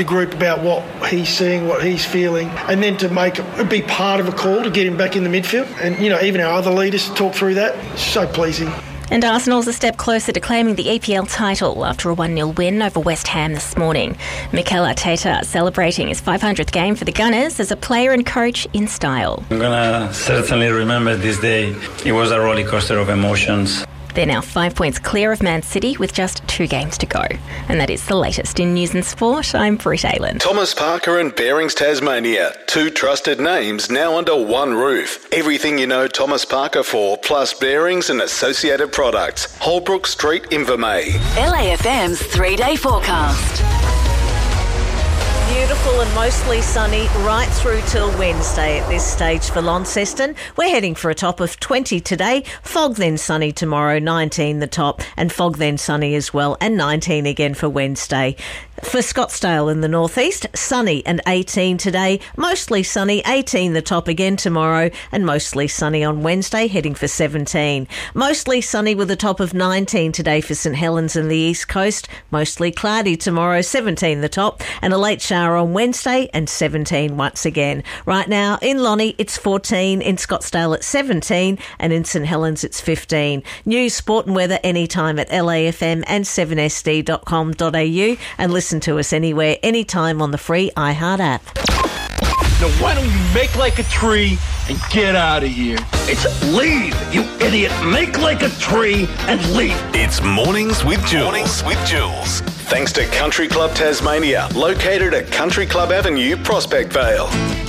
the group about what he's seeing, what he's feeling, and then to be part of a call to get him back in the midfield. And, even our other leaders talk through that. It's so pleasing. And Arsenal's a step closer to claiming the EPL title after a 1-0 win over West Ham this morning. Mikel Arteta celebrating his 500th game for the Gunners as a player and coach in style. I'm going to certainly remember this day. It was a roller coaster of emotions. They're now 5 points clear of Man City with just 2 games to go. And that is the latest in news and sport. I'm Britt Ayland. Thomas Parker and Bearings Tasmania. 2 trusted names now under one roof. Everything you know Thomas Parker for, plus Bearings and associated products. Holbrook Street, Invermay. LAFM's 3-day forecast. Beautiful and mostly sunny right through till Wednesday at this stage for Launceston. We're heading for a top of 20 today. Fog then sunny tomorrow, 19 the top, and fog then sunny as well, and 19 again for Wednesday. For Scottsdale in the northeast, sunny and 18 today, mostly sunny, 18 the top again tomorrow, and mostly sunny on Wednesday, heading for 17. Mostly sunny with a top of 19 today for St Helens and the east coast, mostly cloudy tomorrow, 17 the top, and a late shower on Wednesday, and 17 once again. Right now in Lonnie it's 14, in Scottsdale it's 17, and in St Helens it's 15. News, sport and weather anytime at LAFM and 7sd.com.au, and listen to us anywhere, anytime on the free iHeart app. Now why don't you make like a tree and get out of here? It's leave, you idiot. Make like a tree and leave. It's Mornings with Jules. Thanks to Country Club Tasmania, located at Country Club Avenue, Prospect Vale.